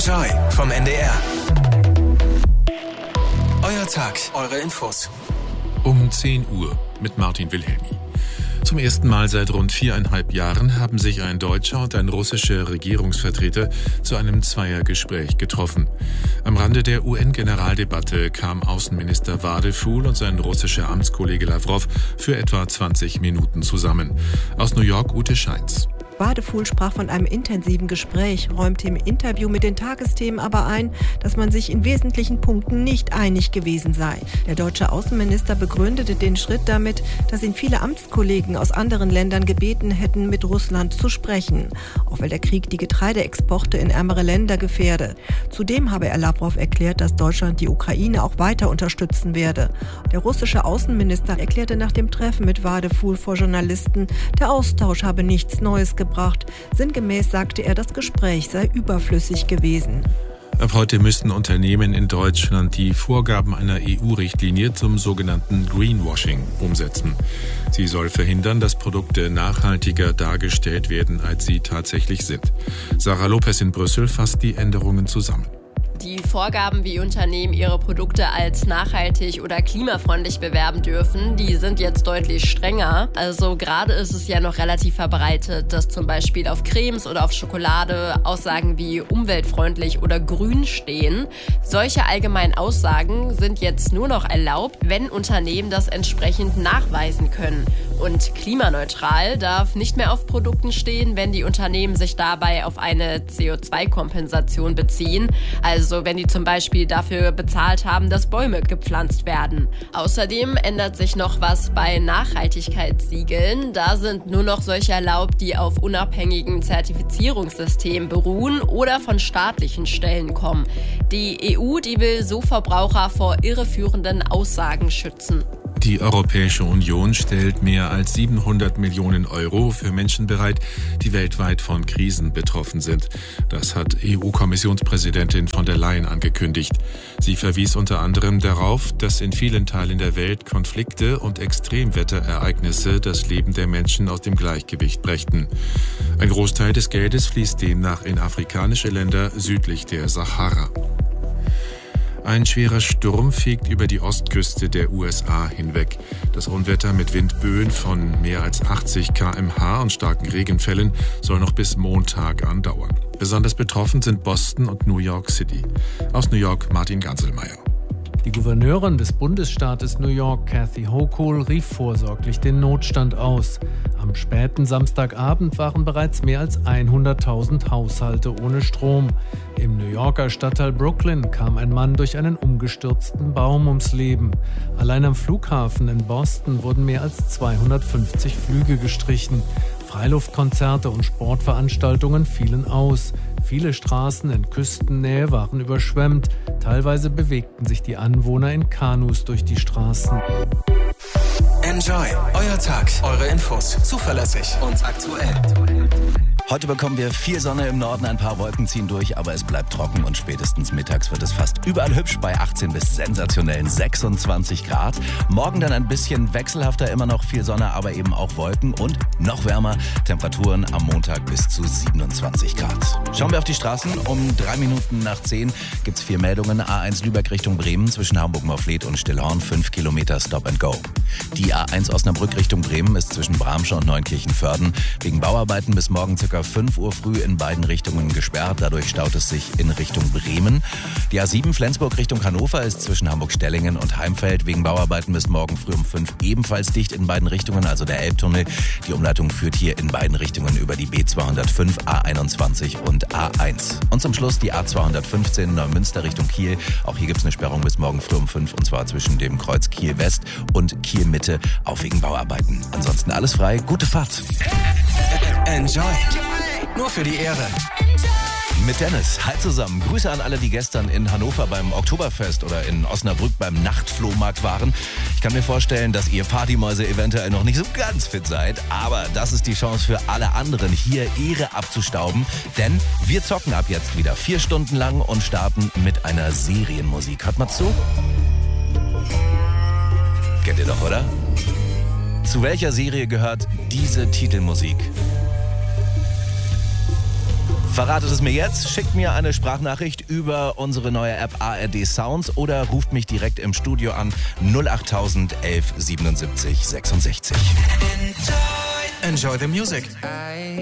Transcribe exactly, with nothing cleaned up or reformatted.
Enjoy vom N D R. Euer Tag, eure Infos. Um zehn Uhr mit Martin Wilhelmi. Zum ersten Mal seit rund viereinhalb Jahren haben sich ein deutscher und ein russischer Regierungsvertreter zu einem Zweiergespräch getroffen. Am Rande der U N-Generaldebatte kam Außenminister Vadeful und sein russischer Amtskollege Lawrow für etwa zwanzig Minuten zusammen. Aus New York Ute Scheins. Vadeful sprach von einem intensiven Gespräch, räumte im Interview mit den Tagesthemen aber ein, dass man sich in wesentlichen Punkten nicht einig gewesen sei. Der deutsche Außenminister begründete den Schritt damit, dass ihn viele Amtskollegen aus anderen Ländern gebeten hätten, mit Russland zu sprechen, auch weil der Krieg die Getreideexporte in ärmere Länder gefährde. Zudem habe er Lawrow erklärt, dass Deutschland die Ukraine auch weiter unterstützen werde. Der russische Außenminister erklärte nach dem Treffen mit Vadeful vor Journalisten, der Austausch habe nichts Neues gebracht. gebracht. Sinngemäß sagte er, das Gespräch sei überflüssig gewesen. Ab heute müssten Unternehmen in Deutschland die Vorgaben einer E U-Richtlinie zum sogenannten Greenwashing umsetzen. Sie soll verhindern, dass Produkte nachhaltiger dargestellt werden, als sie tatsächlich sind. Sarah Lopez in Brüssel fasst die Änderungen zusammen. Die Vorgaben, wie Unternehmen ihre Produkte als nachhaltig oder klimafreundlich bewerben dürfen, die sind jetzt deutlich strenger. Also gerade ist es ja noch relativ verbreitet, dass zum Beispiel auf Cremes oder auf Schokolade Aussagen wie umweltfreundlich oder grün stehen. Solche allgemeinen Aussagen sind jetzt nur noch erlaubt, wenn Unternehmen das entsprechend nachweisen können. Und klimaneutral darf nicht mehr auf Produkten stehen, wenn die Unternehmen sich dabei auf eine C O zwei Kompensation beziehen. Also wenn die zum Beispiel dafür bezahlt haben, dass Bäume gepflanzt werden. Außerdem ändert sich noch was bei Nachhaltigkeitssiegeln. Da sind nur noch solche erlaubt, die auf unabhängigen Zertifizierungssystemen beruhen oder von staatlichen Stellen kommen. Die E U, die will so Verbraucher vor irreführenden Aussagen schützen. Die Europäische Union stellt mehr als siebenhundert Millionen Euro für Menschen bereit, die weltweit von Krisen betroffen sind. Das hat E U-Kommissionspräsidentin von der Leyen angekündigt. Sie verwies unter anderem darauf, dass in vielen Teilen der Welt Konflikte und Extremwetterereignisse das Leben der Menschen aus dem Gleichgewicht brächten. Ein Großteil des Geldes fließt demnach in afrikanische Länder südlich der Sahara. Ein schwerer Sturm fegt über die Ostküste der U S A hinweg. Das Unwetter mit Windböen von mehr als achtzig Kilometer pro Stunde und starken Regenfällen soll noch bis Montag andauern. Besonders betroffen sind Boston und New York City. Aus New York Martin Ganselmeier. Die Gouverneurin des Bundesstaates New York, Kathy Hochul, rief vorsorglich den Notstand aus. Am späten Samstagabend waren bereits mehr als hunderttausend Haushalte ohne Strom. Im New Yorker Stadtteil Brooklyn kam ein Mann durch einen umgestürzten Baum ums Leben. Allein am Flughafen in Boston wurden mehr als zweihundertfünfzig Flüge gestrichen. Freiluftkonzerte und Sportveranstaltungen fielen aus. Viele Straßen in Küstennähe waren überschwemmt. Teilweise bewegten sich die Anwohner in Kanus durch die Straßen. Enjoy, euer Tag, eure Infos, zuverlässig und aktuell. Heute bekommen wir viel Sonne im Norden, ein paar Wolken ziehen durch, aber es bleibt trocken und spätestens mittags wird es fast überall hübsch bei achtzehn bis sensationellen sechsundzwanzig Grad. Morgen dann ein bisschen wechselhafter, immer noch viel Sonne, aber eben auch Wolken und noch wärmer. Temperaturen am Montag bis zu siebenundzwanzig Grad. Schauen wir auf die Straßen. Um drei Minuten nach zehn gibt es vier Meldungen. A eins Lübeck Richtung Bremen zwischen Hamburg-Morfleet und Stillhorn, fünf Kilometer Stop and Go. Die A eins Osnabrück Richtung Bremen ist zwischen Bramsche und Neunkirchen-Förden wegen Bauarbeiten bis morgen ca. fünf Uhr früh in beiden Richtungen gesperrt. Dadurch staut es sich in Richtung Bremen. Die A sieben Flensburg Richtung Hannover ist zwischen Hamburg-Stellingen und Heimfeld wegen Bauarbeiten bis morgen früh um fünf ebenfalls dicht in beiden Richtungen, also der Elbtunnel. Die Umleitung führt hier in beiden Richtungen über die B zweihundertfünf, A einundzwanzig und A eins. Und zum Schluss die A zweihundertfünfzehn Neumünster Richtung Kiel. Auch hier gibt es eine Sperrung bis morgen früh um fünf und zwar zwischen dem Kreuz Kiel West und Kiel Mitte, auch wegen Bauarbeiten. Ansonsten alles frei, gute Fahrt. Enjoy. Nur für die Ehre. Mit Dennis. Hi zusammen. Grüße an alle, die gestern in Hannover beim Oktoberfest oder in Osnabrück beim Nachtflohmarkt waren. Ich kann mir vorstellen, dass ihr Partymäuse eventuell noch nicht so ganz fit seid, aber das ist die Chance für alle anderen, hier Ehre abzustauben, denn wir zocken ab jetzt wieder vier Stunden lang und starten mit einer Serienmusik. Hört mal zu. Kennt ihr doch, oder? Zu welcher Serie gehört diese Titelmusik? Verratet es mir jetzt, schickt mir eine Sprachnachricht über unsere neue App A R D Sounds oder ruft mich direkt im Studio an null achttausend elf siebenundsiebzig sechsundsechzig. Enjoy the music.